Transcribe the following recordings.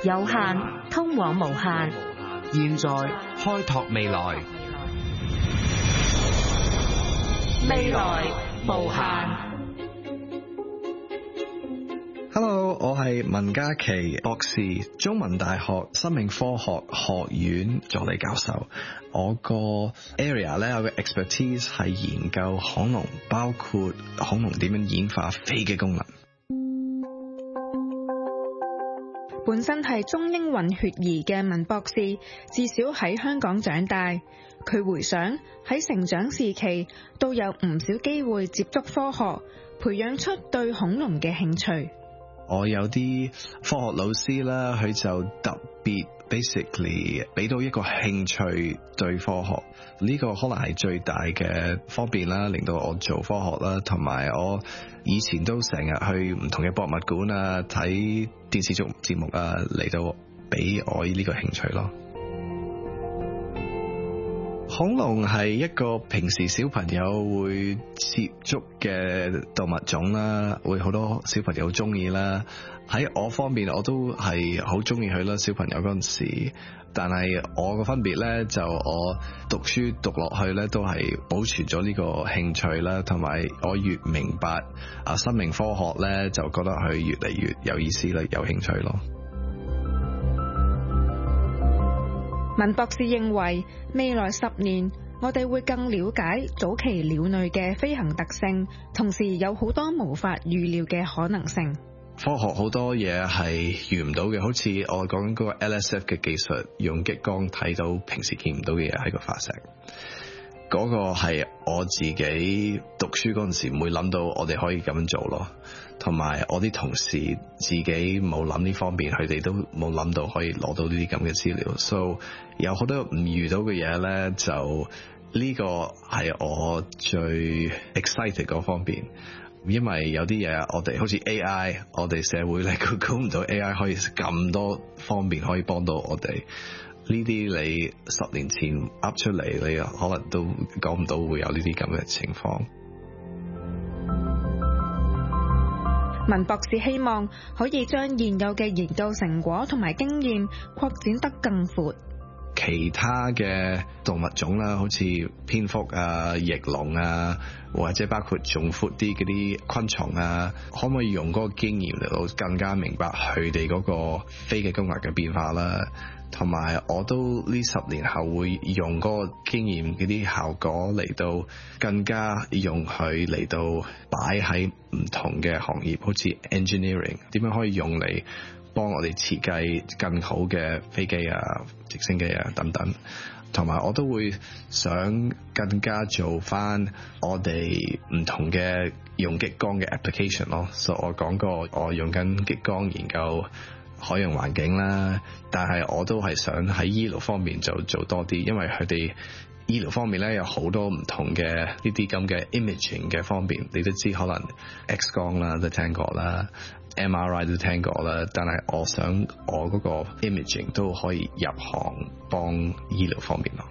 有限通往無限， 現在開拓未來， 未來無限。 Hello， 我係文嘉琪博士，中文大學生命科學學院助理教授。我個 area 咧，我嘅 expertise 係研究恐龍，包括恐龍點樣演化飛嘅功能。 本身係中英混血兒嘅文博士，至少喺香港長大。佢回想喺成長時期都有唔少機會接觸科學，培養出對恐龍嘅興趣。 我有啲科學老師啦，佢就特別 basically 俾到一個興趣對科學，呢個可能係最大嘅方便啦，令到我做科學啦。同埋我以前都成日去唔同嘅博物館啊，睇電視節目啊，嚟到俾我呢個興趣咯。恐龍係一個平時小朋友會接觸嘅動物種啦，會好多小朋友中意啦。喺我方面，我都係好中意佢啦。小朋友嗰陣時，但係我個分別呢，就我讀書讀落去呢，都係保存咗呢個興趣啦，同埋我越明白生命科學呢，就覺得佢越嚟越有意思啦，有興趣咯。 文博士認為未來10年我哋會更了解早期鳥類嘅飛行特性，同時有好多無法預料嘅可能性。 科學好多嘢係預唔到嘅，好似我講緊嗰個 LSF 嘅技術，用激光睇到平時見唔到嘅嘢喺個化石。嗰個係我自己讀書嗰陣時唔會諗到我哋可以咁樣做咯，同埋我啲同事自己冇諗呢方面，佢哋都冇諗到可以攞到呢啲咁嘅資料，所以有好多唔遇到嘅嘢呢，就呢個係我最 excited 嗰方面，因為有啲嘢我哋好似 AI， 我哋社會咧估唔到 AI 可以咁多方面可以幫到我哋。呢啲你10年前噏出嚟，你可能都講唔到會有呢啲咁嘅情況。 文博士希望可以將現有嘅研究成果同埋經驗擴展得更闊。 其他嘅動物種啦，好似蝙蝠啊、翼龍啊，或者包括仲闊啲嗰啲昆蟲啊，可唔可以用嗰個經驗嚟到更加明白佢哋嗰個飛嘅功能嘅變化啦？同埋我都呢10年後會用嗰個經驗嗰啲效果嚟到更加用佢嚟到擺喺唔同嘅行業，好似 engineering 點樣可以用嚟幫我哋設計更好嘅飛機啊、直升機啊等等。同埋我都會想更加做翻我哋唔同嘅用激光嘅 application 咯。所以我講過我用緊激光研究海洋環境啦，但係我都係想喺醫療方面就做多啲，因為佢哋醫療方面咧有好多唔同嘅呢啲咁嘅 imaging 嘅方面，你都知可能 X 光啦都聽過啦， MRI 都聽過啦，但係我想我嗰個 imaging 都可以入行幫醫療方面咯。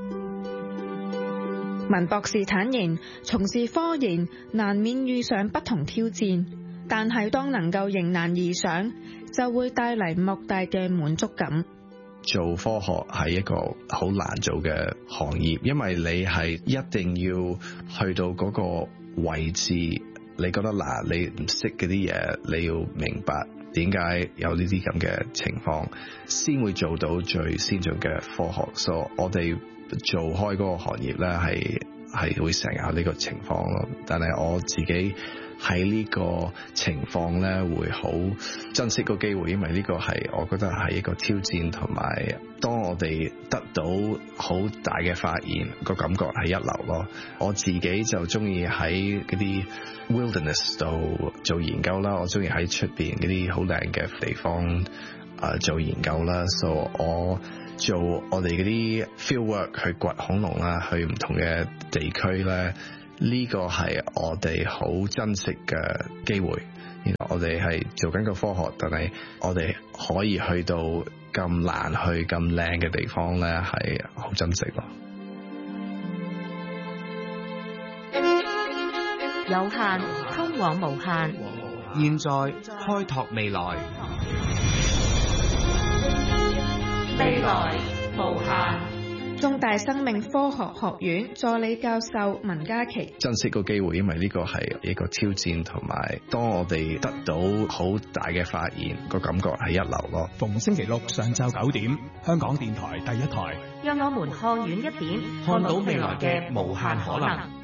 文博士坦言，從事科研難免遇上不同挑戰，但係當能夠迎難而上，就會帶嚟莫大嘅滿足感。 做科學係一個好難做嘅行業，因為你係一定要去到嗰個位置，你覺得嗱，你唔識嗰啲嘢，你要明白點解有呢啲咁嘅情況，先會做到最先進嘅科學。所以我哋做開嗰個行業咧，係會成日有呢個情況咯。但係我自己喺呢個情況咧，會好珍惜個機會，因為呢個係我覺得係一個挑戰，同埋當我哋得到好大嘅發現，個感覺係一流咯。我自己就中意喺嗰啲 wilderness 度做研究啦，我中意喺出邊嗰啲好靚嘅地方做研究啦，所以我做我哋嗰啲 field work 去掘恐龍啦，去唔同嘅地區咧。呢個係我哋好珍惜嘅機會，我哋係做緊個科學，但係我哋可以去到咁難去咁靚嘅地方咧，係好珍惜咯。 有限通往無限， 現在開拓未來。 未來無限。 中大生命科學學院助理教授文嘉琪： 珍惜個機會，因為呢個係一個挑戰，同埋當我哋得到好大嘅發現，個感覺係一流咯。 逢星期六上晝9點，香港電台第一台， 讓我們看遠一點，看到未來嘅無限可能。